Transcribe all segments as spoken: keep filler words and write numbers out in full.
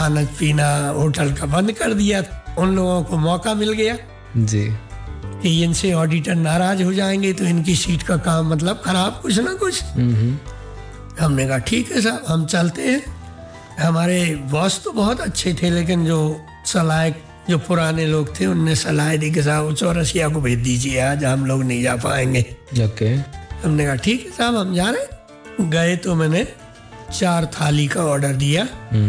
खाना पीना होटल का बंद कर दिया। उन लोगों को मौका मिल गया जी कि इनसे ऑडिटर नाराज हो जाएंगे तो इनकी सीट का काम मतलब खराब कुछ ना कुछ। हमने कहा ठीक है साहब, हम चलते हैं। हमारे बॉस तो बहुत अच्छे थे, लेकिन जो सलाहक जो पुराने लोग थे उनने सलाह दी कि साहब चौरसिया को भेज दीजिए, आज हम लोग नहीं जा पाएंगे। ओके। हमने कहा ठीक है साहब, हम जा रहे हैं। गए तो मैंने चार थाली का ऑर्डर दिया।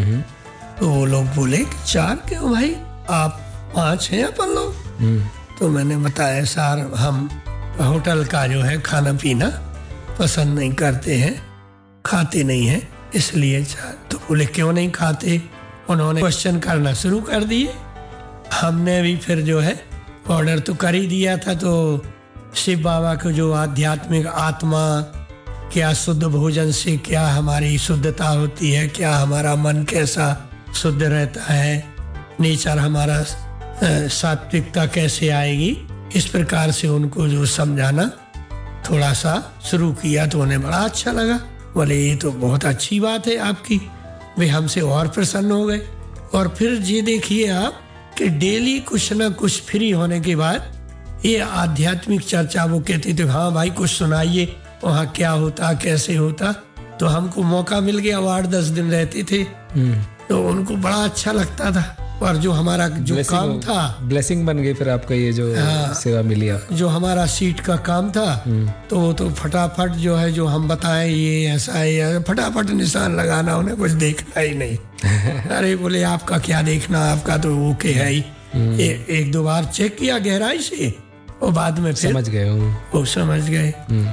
तो वो लोग बोले कि चार क्यों भाई, आप पांच हैं अपन लोग। तो मैंने बताया सर हम होटल का जो है खाना पीना पसंद नहीं करते हैं, खाते नहीं हैं, इसलिए चार। तो बोले क्यों नहीं खाते। उन्होंने क्वेश्चन करना शुरू कर दिए। हमने भी फिर जो है ऑर्डर तो कर ही दिया था। तो शिव बाबा को जो आध्यात्मिक आत्मा, क्या शुद्ध भोजन से क्या हमारी शुद्धता होती है, क्या हमारा मन कैसा शुद्ध रहता है, नेचर हमारा सात्विकता कैसे आएगी, इस प्रकार से उनको जो समझाना थोड़ा सा शुरू किया। तो उन्हें बड़ा अच्छा लगा। बोले ये तो बहुत अच्छी बात है आपकी। वे हमसे और प्रसन्न हो गए। और फिर ये देखिए आप कि डेली कुछ ना कुछ फ्री होने के बाद ये आध्यात्मिक चर्चा वो कहते थे, हाँ भाई कुछ सुनाइए, वहाँ क्या होता कैसे होता। तो हमको मौका मिल गया, वो आठ दस दिन रहते थे। तो उनको बड़ा अच्छा लगता था। और जो हमारा जो काम था, ब्लेसिंग बन गई फिर आपका ये जो हाँ, सेवा मिली आपको। जो हमारा सीट का काम था तो वो तो फटाफट जो है जो हम बताएं ये ऐसा है, फटाफट निशान लगाना, उन्हें कुछ देखना ही नहीं। अरे बोले आपका क्या देखना, आपका तो ओके है ही। ए, एक दो बार चेक किया गहराई से और बाद में फिर समझ गए वो समझ गए।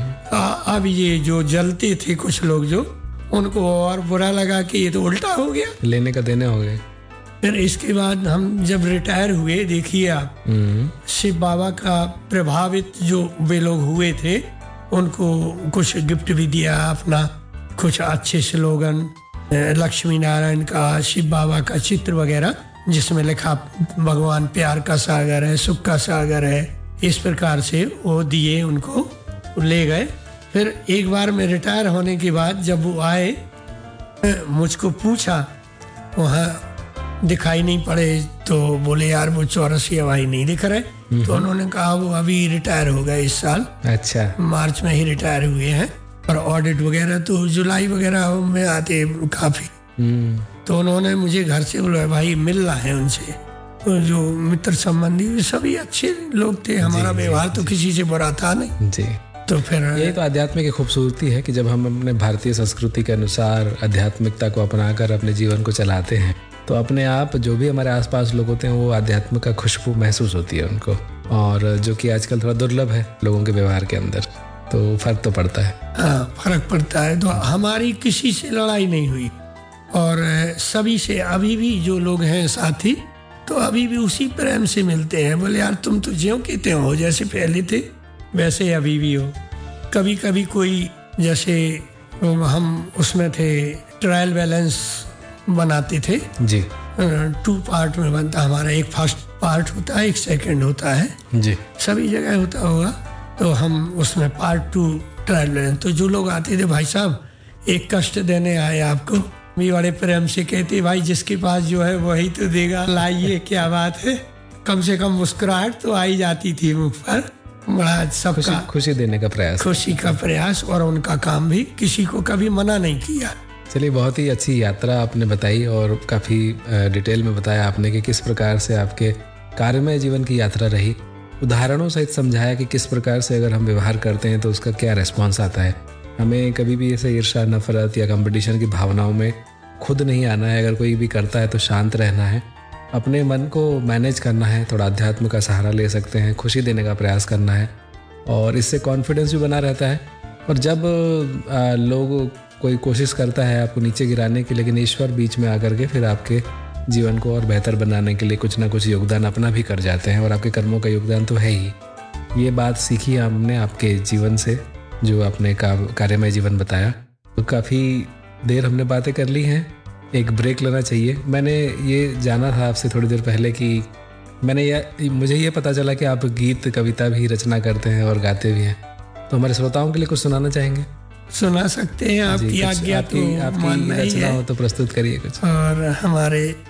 अब ये जो जलते थे कुछ लोग, जो उनको और बुरा लगा कि ये तो उल्टा हो गया, लेने का देने हो गए। फिर इसके बाद हम जब रिटायर हुए, देखिए आप शिव बाबा का प्रभावित जो वे लोग हुए थे उनको कुछ गिफ्ट भी दिया अपना, कुछ अच्छे स्लोगन, लक्ष्मी नारायण का, शिव बाबा का चित्र वगैरह जिसमें लिखा भगवान प्यार का सागर है, सुख का सागर है, इस प्रकार से वो दिए उनको, ले गए। फिर एक बार मैं रिटायर होने के बाद जब वो आए, मुझको पूछा, वहाँ दिखाई नहीं पड़े। तो बोले यार वो चौरसिया भाई नहीं दिख रहे। तो उन्होंने कहा वो अभी रिटायर हो गए इस साल। अच्छा। मार्च में ही रिटायर हुए हैं। और ऑडिट वगैरह तो जुलाई वगैरह में आते काफी। तो उन्होंने मुझे घर से बोला भाई मिलना है उनसे। तो जो मित्र संबंधी सभी अच्छे लोग थे, हमारा व्यवहार तो किसी से बुरा था नहीं जी। तो फिर ये तो आध्यात्म की खूबसूरती है कि जब हम अपने भारतीय संस्कृति के अनुसार आध्यात्मिकता को अपनाकर अपने जीवन को चलाते हैं तो अपने आप जो भी हमारे आसपास लोग होते हैं वो आध्यात्म का खुशबू महसूस होती है उनको, और जो कि आजकल थोड़ा दुर्लभ है लोगों के व्यवहार के अंदर। तो फर्क तो पड़ता है। हाँ फर्क पड़ता है। तो हमारी किसी से लड़ाई नहीं हुई और सभी से अभी भी जो लोग हैं साथी तो अभी भी उसी प्रेम से मिलते हैं। बोले यार तुम तो ज्यों के त्यों हो, जैसे पहले थे वैसे अभी भी हो। कभी कभी कोई जैसे हम उसमें थे ट्रायल बैलेंस बनाते थे जी। टू पार्ट में बनता हमारा, एक फर्स्ट पार्ट होता है, एक सेकंड होता है जी। सभी जगह होता होगा। तो हम उसमें पार्ट टू ट्रायल बैलेंस, तो जो लोग आते थे भाई साहब एक कष्ट देने आए आपको, भी बड़े प्रेम से कहते भाई जिसके पास जो है वही तो देगा, लाइए क्या बात है। कम से कम मुस्कुराहट तो आई जाती थी मुख पर। बड़ा सबका खुशी, खुशी देने का प्रयास खुशी का प्रयास और उनका काम भी किसी को कभी मना नहीं किया। चलिए, बहुत ही अच्छी यात्रा आपने बताई और काफ़ी डिटेल में बताया आपने कि किस प्रकार से आपके कार्यमय जीवन की यात्रा रही। उदाहरणों सहित समझाया कि किस प्रकार से अगर हम व्यवहार करते हैं तो उसका क्या रिस्पॉन्स आता है। हमें कभी भी ऐसे ईर्ष्या, नफरत या कंपटीशन की भावनाओं में खुद नहीं आना है। अगर कोई भी करता है तो शांत रहना है, अपने मन को मैनेज करना है, थोड़ा अध्यात्म का सहारा ले सकते हैं, खुशी देने का प्रयास करना है और इससे कॉन्फिडेंस भी बना रहता है। और जब लोग कोई कोशिश करता है आपको नीचे गिराने की, लेकिन ईश्वर बीच में आकर के फिर आपके जीवन को और बेहतर बनाने के लिए कुछ ना कुछ योगदान अपना भी कर जाते हैं और आपके कर्मों का योगदान तो है ही। ये बात सीखी हमने आपके जीवन से, जो आपने कार्यमय जीवन बताया। तो काफ़ी देर हमने बातें कर ली हैं, एक ब्रेक लेना चाहिए। मैंने ये जाना था आपसे थोड़ी देर पहले कि मैंने ये मुझे ये पता चला कि आप गीत कविता भी रचना करते हैं और गाते भी हैं, तो हमारे श्रोताओं के लिए कुछ सुनाना चाहेंगे? सुना सकते हैं, आपकी आज्ञा तो आपकी रचना हो तो प्रस्तुत करिए कुछ। और हमारे